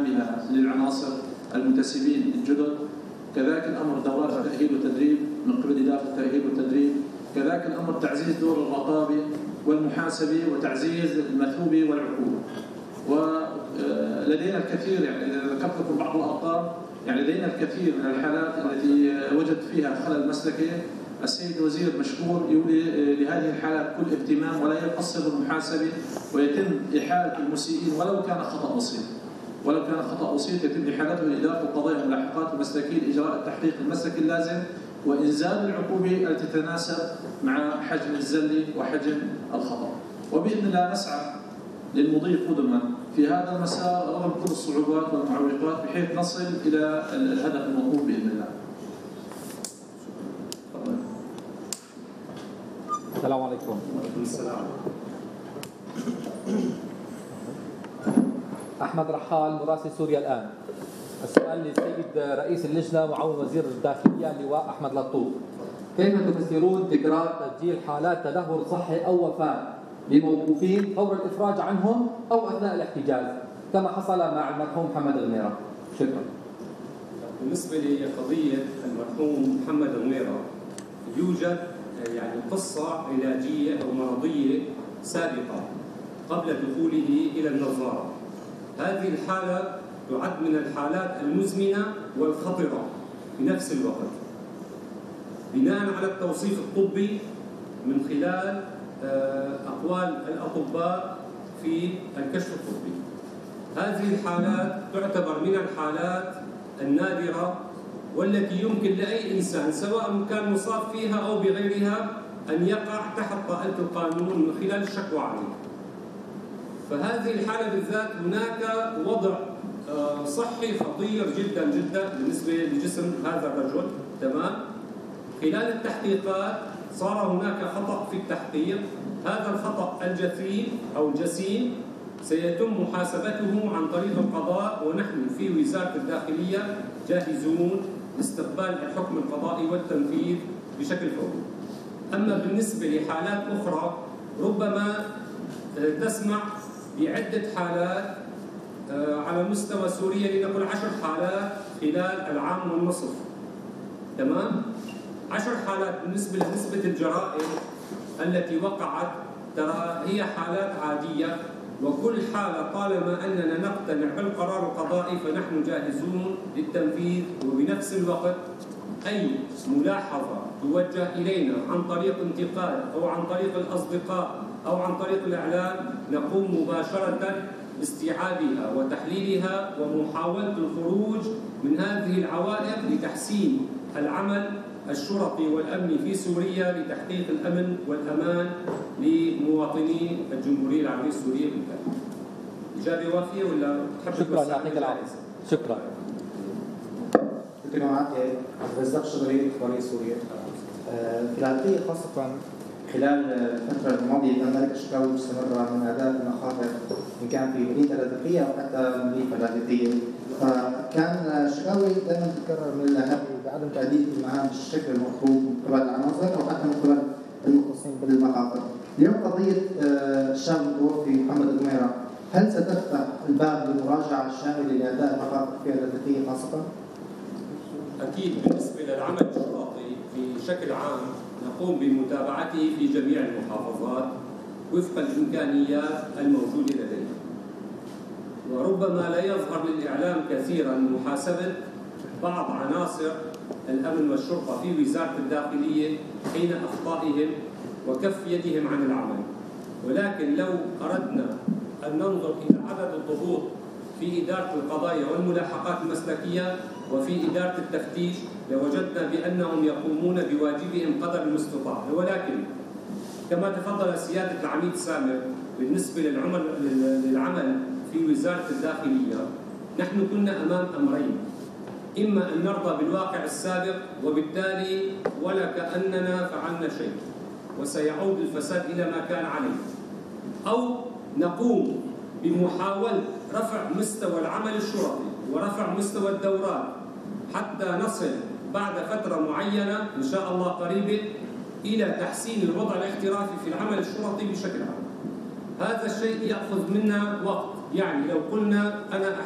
واهتمامها للعناصر المنتسبين الجدد. كذلك الأمر دورات التأهيل والتدريب من قبل إدارة التأهيل والتدريب. كذلك الأمر تعزيز دور الرقابي والمحاسبي وتعزيز المثوبي والعقوبة. ولدينا الكثير، يعني إذا ذكرت لكم بعض الأرقام، يعني لدينا الكثير من الحالات التي وجد فيها خلل مسلكي. السيد الوزير مشكور يولي لهذه الحالات كل اهتمام ولا يقصر المحاسبي، ويتم إحالة المسيئين ولو كان خطأ بسيط. يتم إحالته لإدارة القضايا والملاحقات المسلكية لإجراء التحقيق المسلكي اللازم وإنزال العقوبة التي تتناسب مع حجم الزلة وحجم الخطأ. وبإذن الله نسعى للمضي قدما في هذا المسار رغم كل الصعوبات والمعوقات بحيث نصل إلى الهدف المطلوب بإذن الله. السلام عليكم. وعليكم السلام. أحمد رحال، مراسل سوريا الآن. السؤال للسيد رئيس اللجنة معاون وزير الداخلية اللواء أحمد لطوف. كيف تفسرون تكرار تسجيل حالات تدهور صحي أو وفاة لموقوفين فور الإفراج عنهم أو أثناء الاحتجاز كما حصل مع المرحوم محمد غميرة؟ شكرا. بالنسبة لقضية المرحوم محمد غميرة يوجد يعني قصة علاجية أو مرضية سابقة قبل دخوله إلى النظارة. هذه الحالة تعد من الحالات المزمنة والخطرة في نفس الوقت بناء على التوصيف الطبي من خلال أقوال الأطباء في الكشف الطبي. هذه الحالات تعتبر من الحالات النادرة والتي يمكن لأي إنسان سواء كان مصاب فيها أو بغيرها أن يقع تحت طائلة القانون من خلال الشكوى عليه. فهذه الحالة بالذات هناك وضع صحي خطير جدا جدا بالنسبة لجسم هذا الرجل. تمام. خلال التحقيقات صار هناك خطأ في التحقيق. هذا الخطأ الجسيم أو الجسيم سيتم محاسبته عن طريق القضاء، ونحن في وزارة الداخلية جاهزون لاستقبال الحكم القضائي والتنفيذ بشكل فوري. أما بالنسبة لحالات أخرى ربما تسمع بعدة حالات على مستوى سوريا، لنقل 10 حالات خلال العام والنصف. تمام؟ 10 حالات بالنسبة لنسبة الجرائم التي وقعت ترى هي حالات عادية، وكل حالة طالما أننا نقتنع بالقرار القضائي فنحن جاهزون للتنفيذ. وبنفس الوقت أي ملاحظة توجه إلينا عن طريق انتقاد أو عن طريق الأصدقاء أو عن طريق الإعلام نقوم مباشرة باستيعابها وتحليلها ومحاولة الخروج من هذه العوائق لتحسين العمل الشرطي والأمني في سوريا لتحقيق الأمن والأمان لمواطني الجمهورية العربية السورية بالكامل. إجابة وافية ولا تحب؟ شكرا، يعطيك العافية. شكرا. كنت معك عبد الرزاق شغري إخبارية سوريا. في العادية خاصة خلال الفترة الماضية كان هناك شكاوى مستمرة من أداء المخاطر إن كان في مدينة اللاذقية أو حتى مدينة اللاذقية، فكان الشكاوى دائما تتكرر من الأهالي بعدم تأدية المهام بالشكل المطلوب من قبل العناصر أو حتى من قبل المختصين بالمخاطر. اليوم قضية الشاب المتوفي محمد غميرة، هل ستفتح الباب للمراجعة الشاملة لأداء المخاطر في اللاذقية خاصة؟ أكيد بالنسبة للعمل الشرطي في شكل عام نقوم بمتابعته في جميع المحافظات وفق الإمكانيات الموجودة لدينا، وربما لا يظهر للإعلام كثيرا محاسبة بعض عناصر الأمن والشرطة في وزارة الداخلية حين أخطائهم وكف يدهم عن العمل. ولكن لو أردنا أن ننظر إلى عدد الضبوط في إدارة القضايا والملاحقات المسلكية وفي إدارة التفتيش لوجدنا بأنهم يقومون بواجبهم قدر المستطاع. ولكن كما تفضل سيادة العميد سامر بالنسبة للعمل في وزارة الداخلية، نحن كنا أمام أمرين: إما أن نرضى بالواقع السابق وبالتالي ولا كأننا فعلنا شيء وسيعود الفساد إلى ما كان عليه، أو نقوم بمحاولة رفع مستوى العمل الشرطي ورفع مستوى الدورات حتى نصل بعد فترة معينة إن شاء الله قريبة إلى تحسين الوضع الاحترافي في العمل الشرطي بشكل عام. هذا الشيء يأخذ منا وقت، يعني لو قلنا أنا